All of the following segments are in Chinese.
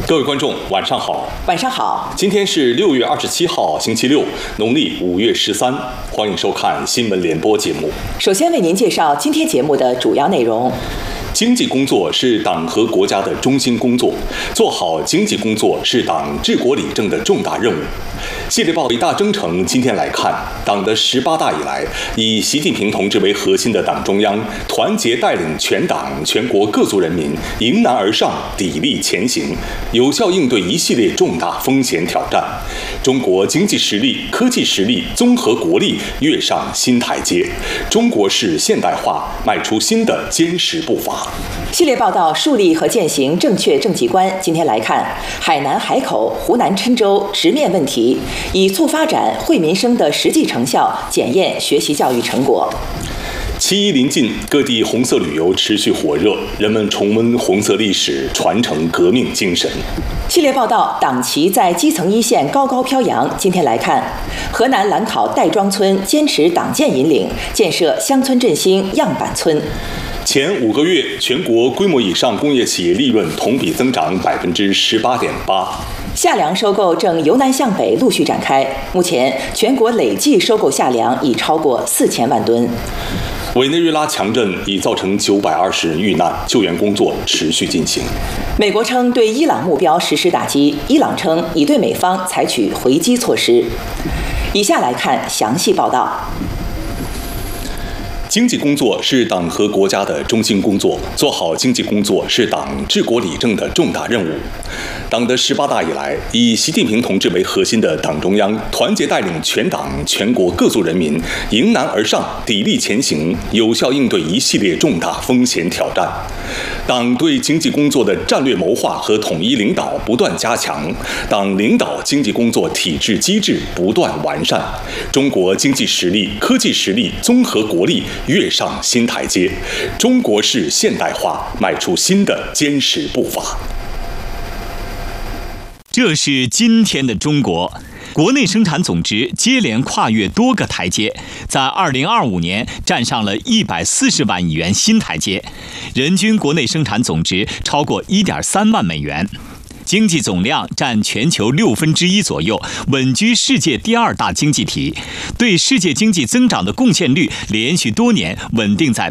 各位观众，晚上好。 晚上好。 今天是6月27号，星期六，农历5月13。欢迎收看新闻联播节目。 首先为您介绍今天节目的主要内容。 经济工作是党和国家的中心工作，做好经济工作是党治国理政的重大任务。系列报伟大征程，今天来看，党的18大以来，以习近平同志为核心的党中央团结带领全党全国各族人民迎难而上，砥砺前行，有效应对一系列重大风险挑战。中国经济实力、科技实力、综合国力跃上新台阶，中国式现代化迈出新的坚实步伐。 系列报道树立和践行正确政绩观，今天来看海南海口、湖南郴州直面问题，以促发展惠民生的实际成效检验学习教育成果。 7·1临近，各地红色旅游持续火热，人们重温红色历史，传承革命精神。 系列报道党旗在基层一线高高飘扬，今天来看河南兰考戴庄村坚持党建引领，建设乡村振兴样板村。 前5个月，全国规模以上工业企业利润同比增长18.8%。 夏粮收购正由南向北陆续展开，目前全国累计收购夏粮已超过4000万吨。 委内瑞拉强震已造成920人遇难，救援工作持续进行。 美国称对伊朗目标实施打击，伊朗称已对美方采取回击措施。以下来看详细报道。 经济工作是党和国家的中心工作，做好经济工作是党治国理政的重大任务。党的18大以来，以习近平同志为核心的党中央团结带领全党全国各族人民迎难而上，砥砺前行，有效应对一系列重大风险挑战。党对经济工作的战略谋划和统一领导不断加强，党领导经济工作体制机制不断完善，中国经济实力、科技实力、综合国力跃上新台阶，中国式现代化迈出新的坚实步伐。 这是今天的中国，国内生产总值接连跨越多个台阶，在2025年站上了140万亿元新台阶，人均国内生产总值超过1.3万美元，经济总量占全球1/6左右，稳居世界第2大经济体，对世界经济增长的贡献率连续多年稳定在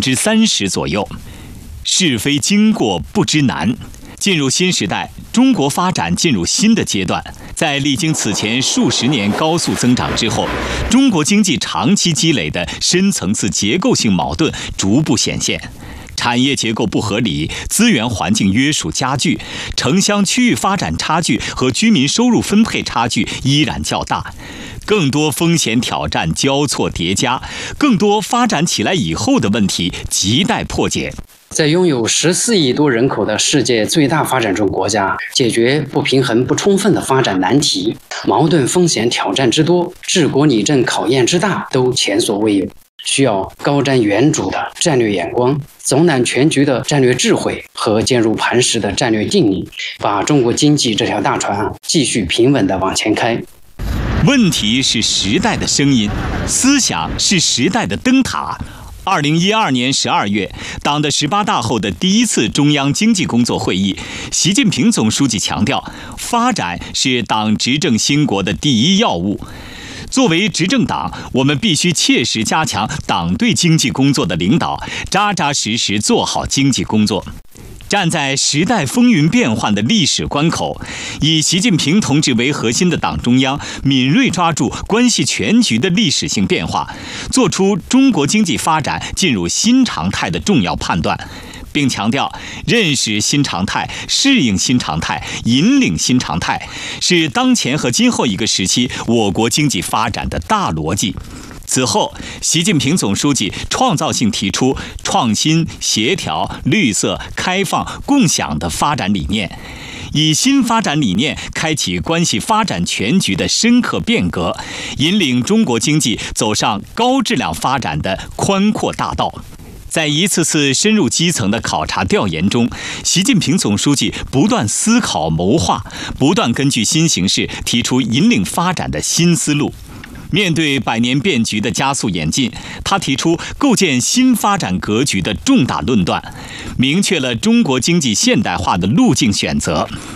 30%左右。是非经过不知难，进入新时代，中国发展进入新的阶段。在历经此前数十年高速增长之后，中国经济长期积累的深层次结构性矛盾逐步显现。产业结构不合理，资源环境约束加剧，城乡区域发展差距和居民收入分配差距依然较大，更多风险挑战交错叠加，更多发展起来以后的问题亟待破解。 在拥有14亿多人口的世界最大发展中国家，解决不平衡不充分的发展难题，矛盾风险挑战之多，治国理政考验之大，都前所未有。需要高瞻远瞩的战略眼光，总揽全局的战略智慧和坚如磐石的战略定力，把中国经济这条大船继续平稳地往前开。 问题是时代的声音，思想是时代的灯塔。2012年12月，党的18大后的第一次中央经济工作会议，习近平总书记强调，发展是党执政兴国的第一要务。作为执政党，我们必须切实加强党对经济工作的领导，扎扎实实做好经济工作。站在时代风云变幻的历史关口，以习近平同志为核心的党中央敏锐抓住关系全局的历史性变化，做出中国经济发展进入新常态的重要判断，并强调认识新常态、适应新常态、引领新常态，是当前和今后一个时期我国经济发展的大逻辑。此后，习近平总书记创造性提出创新、协调、绿色、开放、共享的发展理念，以新发展理念开启关系发展全局的深刻变革，引领中国经济走上高质量发展的宽阔大道。在一次次深入基层的考察调研中，习近平总书记不断思考谋划，不断根据新形势提出引领发展的新思路。面对百年变局的加速演进，他提出构建新发展格局的重大论断，明确了中国经济现代化的路径选择。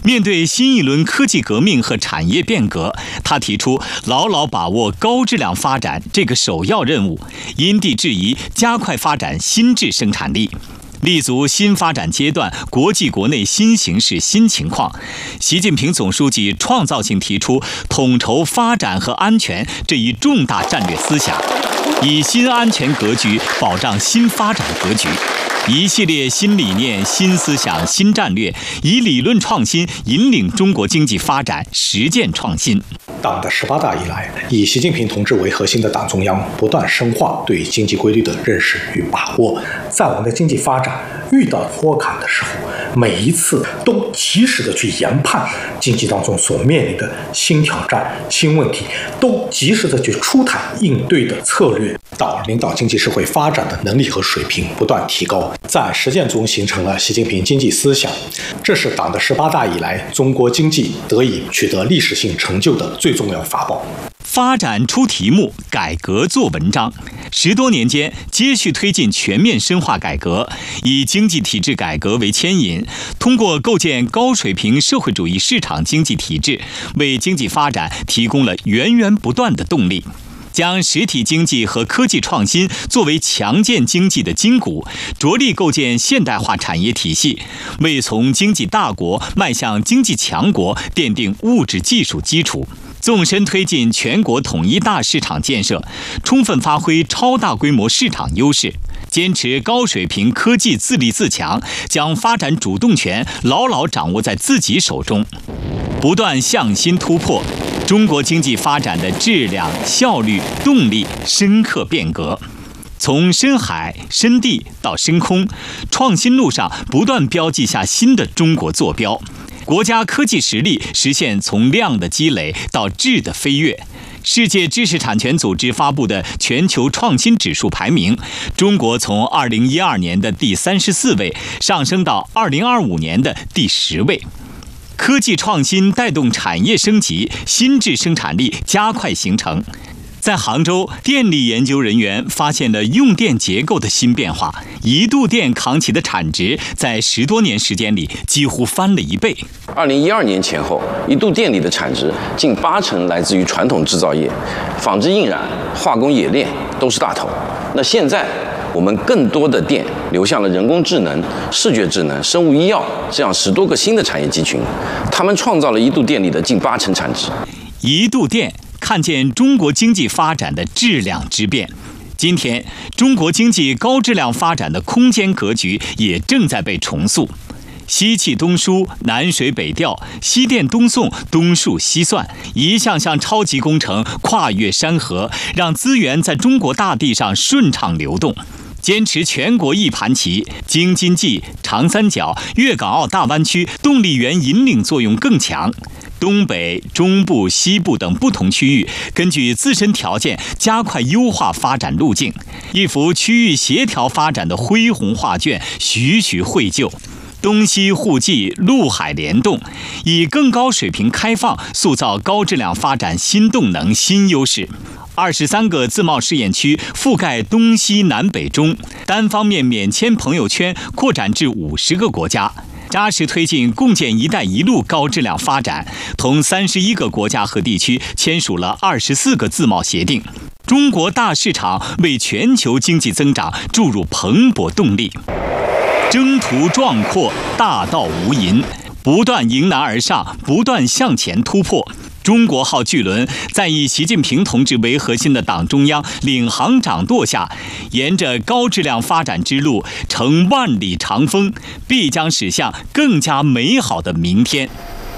面对新一轮科技革命和产业变革，他提出牢牢把握高质量发展这个首要任务，因地制宜加快发展新质生产力。立足新发展阶段国际国内新形势新情况，习近平总书记创造性提出统筹发展和安全这一重大战略思想，以新安全格局保障新发展格局。一系列新理念、新思想、新战略，以理论创新引领中国经济发展实践创新。 党的18大以来，以习近平同志为核心的党中央不断深化对经济规律的认识与把握，在我们的经济发展遇到坡坎的时候，每一次都及时的去研判经济当中所面临的新挑战、新问题，都及时的去出台应对的策略，领导经济社会发展的能力和水平不断提高，在实践中形成了习近平经济思想。这是党的18大以来中国经济得以取得历史性成就的最重要法宝。 发展出题目，改革做文章。10多年间，接续推进全面深化改革，以经济体制改革为牵引，通过构建高水平社会主义市场经济体制，为经济发展提供了源源不断的动力。将实体经济和科技创新作为强健经济的筋骨，着力构建现代化产业体系，为从经济大国迈向经济强国奠定物质技术基础。纵深推进全国统一大市场建设，充分发挥超大规模市场优势，坚持高水平科技自立自强，将发展主动权牢牢掌握在自己手中，不断向新突破。中国经济发展的质量、效率、动力深刻变革，从深海、深地到深空，创新路上不断标记下新的中国坐标。国家科技实力实现从量的积累到质的飞跃。世界知识产权组织发布的全球创新指数排名，中国从2012年的第34位上升到2025年的第10位。科技创新带动产业升级，新质生产力加快形成。在杭州，电力研究人员发现了用电结构的新变化，一度电扛起的产值在10多年时间里几乎翻了1倍。 2012年前后，一度电里的产值近80%来自于传统制造业，纺织印染、化工冶炼都是大头。那现在我们更多的电流向了人工智能、视觉智能、生物医药这样10多个新的产业集群，他们创造了一度电里的近80%产值。 一度电看见中国经济发展的质量之变。今天，中国经济高质量发展的空间格局也正在被重塑。西气东输，南水北调，西电东送，东数西算，一项项超级工程跨越山河，让资源在中国大地上顺畅流动。坚持全国一盘棋，京津冀、长三角、粤港澳大湾区动力源引领作用更强。东北、中部、西部等不同区域根据自身条件加快优化发展路径，一幅区域协调发展的恢宏画卷徐徐绘就。东西互济，陆海联动，以更高水平开放塑造高质量发展新动能、新优势。23个自贸试验区覆盖东西南北中，单方面免签朋友圈扩展至50个国家，扎实推进共建“一带一路”高质量发展，同31个国家和地区签署了24个自贸协定。中国大市场为全球经济增长注入蓬勃动力。征途壮阔，大道无垠，不断迎难而上，不断向前突破。中国号巨轮在以习近平同志为核心的党中央领航掌舵下，沿着高质量发展之路乘万里长风，必将驶向更加美好的明天。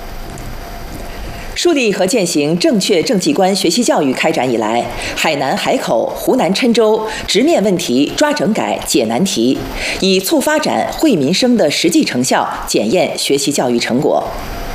树立和践行正确政绩观学习教育开展以来，海南海口、湖南郴州直面问题、抓整改、解难题，以促发展、惠民生的实际成效检验学习教育成果。